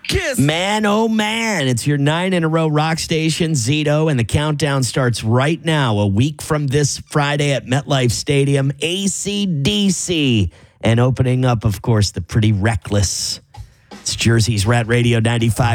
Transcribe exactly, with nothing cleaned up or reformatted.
Kiss. Man, oh man, it's your nine in a row rock station, Zito, and the countdown starts right now, a week from this Friday at MetLife Stadium, A C D C, and opening up, of course, the Pretty Reckless. It's Jersey's Rat Radio ninety-five.